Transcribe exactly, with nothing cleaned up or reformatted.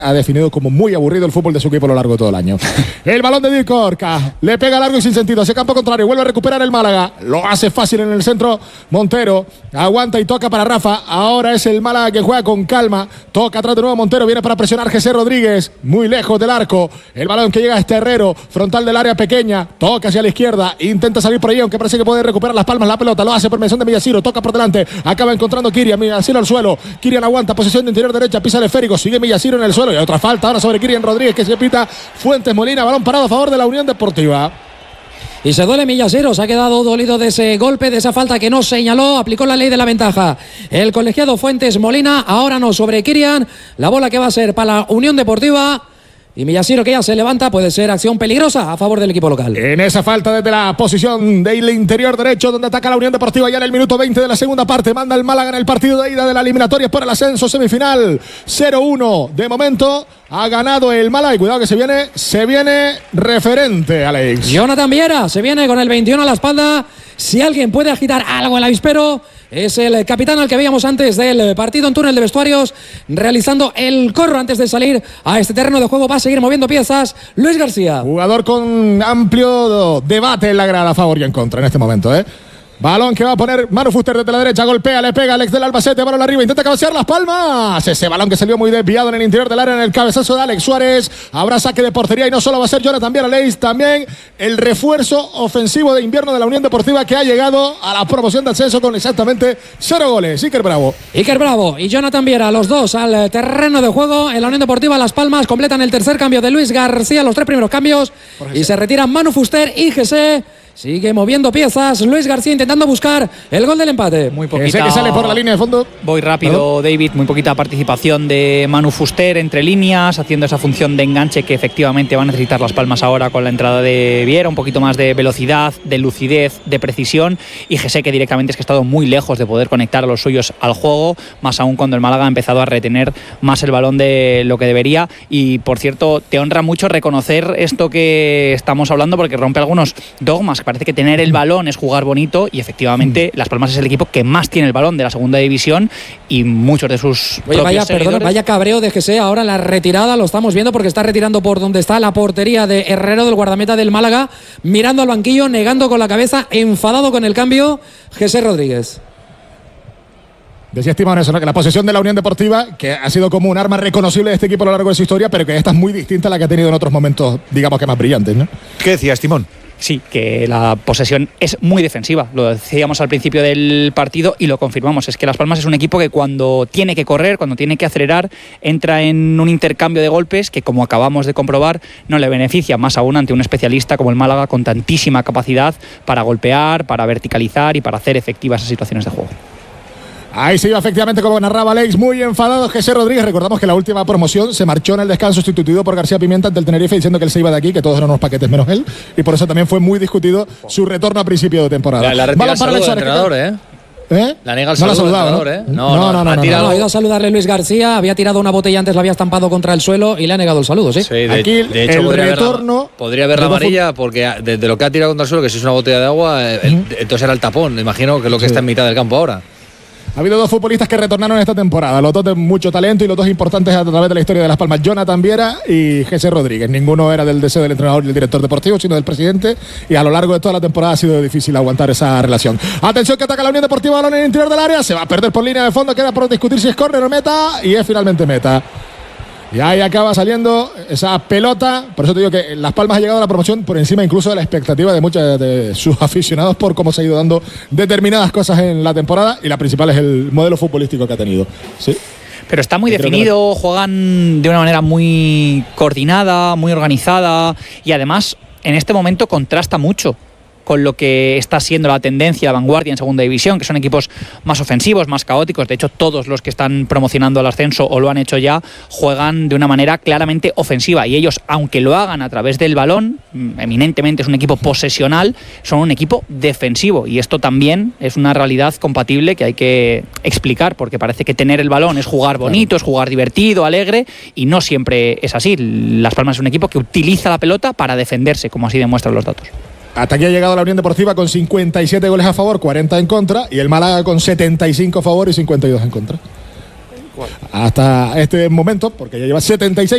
ha definido como muy aburrido el fútbol de su equipo a lo largo de todo el año. El balón de Dicorca le pega largo y sin sentido hacia campo contrario, vuelve a recuperar el Málaga, lo hace fácil en el centro. Montero aguanta y toca para Rafa. Ahora es el Málaga que juega con calma, toca atrás de nuevo Montero, viene para presionar José Rodríguez, muy lejos del arco. El balón que llega a este Herrero, frontal del área pequeña, toca hacia la izquierda, intenta salir por ahí, aunque parece que puede recuperar las palmas la pelota, lo hace por mención de Millasiro, toca por delante, acaba encontrando Kirian, Millasiro al suelo, Kirian aguanta, posesión de interior derecha, pisa el esférico, sigue Millasiro en el suelo y otra falta ahora sobre Kirian Rodríguez que se pita. Fuentes Molina, balón parado a favor de la Unión Deportiva. Y se duele Millasiro, se ha quedado dolido de ese golpe, de esa falta que no señaló, aplicó la ley de la ventaja el colegiado Fuentes Molina. Ahora no sobre Kirian, la bola que va a ser para la Unión Deportiva. Y Millasiro que ya se levanta, puede ser acción peligrosa a favor del equipo local. En esa falta desde la posición del interior derecho donde ataca la Unión Deportiva ya en el minuto veinte de la segunda parte, manda el Málaga en el partido de ida de la eliminatoria por el ascenso semifinal. cero uno de momento ha ganado el Málaga y cuidado que se viene, se viene referente, Alex. Jonathan Viera se viene con el veintiuno a la espalda. Si alguien puede agitar algo el avispero, es el capitán al que veíamos antes del partido en túnel de vestuarios, realizando el corro antes de salir a este terreno de juego. Va a seguir moviendo piezas Luis García. Jugador con amplio debate en la grada a favor y en contra en este momento, ¿eh? Balón que va a poner Manu Fuster desde la derecha, golpea, le pega al ex del Albacete, balón arriba, intenta cabecear Las Palmas. Ese balón que salió muy desviado en el interior del área en el cabezazo de Alex Suárez. Habrá saque de portería y no solo va a ser Jonathan Viera, Leis, también el refuerzo ofensivo de invierno de la Unión Deportiva que ha llegado a la promoción de ascenso con exactamente cero goles. Iker Bravo. Iker Bravo y Jonathan Viera, los dos al terreno de juego en la Unión Deportiva Las Palmas. Completan el tercer cambio de Luis García, los tres primeros cambios. Y se retiran Manu Fuster y José. Sigue moviendo piezas Luis García intentando buscar el gol del empate. Muy poquita. Ese que sale por la línea de fondo. Voy rápido, ¿no? David. Muy poquita participación de Manu Fuster entre líneas, haciendo esa función de enganche que efectivamente va a necesitar Las Palmas ahora con la entrada de Viera. Un poquito más de velocidad, de lucidez, de precisión. Y José que directamente es que ha estado muy lejos de poder conectar a los suyos al juego, más aún cuando el Málaga ha empezado a retener más el balón de lo que debería. Y por cierto, te honra mucho reconocer esto que estamos hablando porque rompe algunos dogmas. Parece que tener el balón es jugar bonito y efectivamente Las Palmas es el equipo que más tiene el balón de la segunda división y muchos de sus Oye, vaya, perdona, vaya cabreo de José ahora en la retirada, lo estamos viendo porque está retirando por donde está la portería de Herrero, del guardameta del Málaga, mirando al banquillo, negando con la cabeza, enfadado con el cambio, José Rodríguez. Decía Estimón eso, ¿no? Que la posesión de la Unión Deportiva, que ha sido como un arma reconocible de este equipo a lo largo de su historia, pero que esta es muy distinta a la que ha tenido en otros momentos, digamos que más brillantes, ¿no? ¿Qué decía Estimón? Sí, que la posesión es muy defensiva. Lo decíamos al principio del partido y lo confirmamos. Es que Las Palmas es un equipo que cuando tiene que correr, cuando tiene que acelerar, entra en un intercambio de golpes que, como acabamos de comprobar, no le beneficia, más aún ante un especialista como el Málaga con tantísima capacidad para golpear, para verticalizar y para hacer efectivas esas situaciones de juego. Ahí se iba efectivamente, como narraba Alex, muy enfadado José Rodríguez. Recordamos que la última promoción se marchó en el descanso sustituido por García Pimienta ante el Tenerife, diciendo que él se iba de aquí, que todos eran unos paquetes menos él, y por eso también fue muy discutido su retorno a principio de temporada. La, la retira el saludo del entrenador, ¿eh? ¿Eh? La niega el no saludo saludado, del entrenador, ¿no? ¿eh? No, no, no. no, no, no, no ha ido a saludarle Luis García, había tirado una botella antes, la había estampado contra el suelo y le ha negado el saludo, ¿sí? Sí, de, aquí de hecho el podría retorno haber la, podría haber la amarilla porque desde lo que ha tirado contra el suelo, que si es una botella de agua, el, ¿Mm? entonces era el tapón, imagino que es lo que sí. está en mitad del campo ahora. Ha habido dos futbolistas que retornaron esta temporada, los dos de mucho talento y los dos importantes a través de la historia de Las Palmas, Jonathan Viera y José Rodríguez. Ninguno era del deseo del entrenador y del director deportivo, sino del presidente, y a lo largo de toda la temporada ha sido difícil aguantar esa relación. Atención que ataca la Unión Deportiva, balón en el interior del área, se va a perder por línea de fondo, queda por discutir si es córner o meta, y es finalmente meta. Y ahí acaba saliendo esa pelota. Por eso te digo que Las Palmas ha llegado a la promoción por encima incluso de la expectativa de muchos de sus aficionados por cómo se ha ido dando determinadas cosas en la temporada, y la principal es el modelo futbolístico que ha tenido. Sí. Pero está muy definido, juegan de una manera muy coordinada, muy organizada y además en este momento contrasta mucho con lo que está siendo la tendencia, la vanguardia en segunda división, que son equipos más ofensivos, más caóticos. De hecho, todos los que están promocionando el ascenso o lo han hecho ya, juegan de una manera claramente ofensiva. Y ellos, aunque lo hagan a través del balón, eminentemente es un equipo posesional, son un equipo defensivo. Y esto también es una realidad compatible que hay que explicar, porque parece que tener el balón es jugar bonito, es jugar divertido, alegre, y no siempre es así. Las Palmas es un equipo que utiliza la pelota para defenderse, como así demuestran los datos. Hasta aquí ha llegado la Unión Deportiva con cincuenta y siete goles a favor, cuarenta en contra, y el Málaga con setenta y cinco a favor y cincuenta y dos en contra. Hasta este momento, porque ya lleva setenta y seis.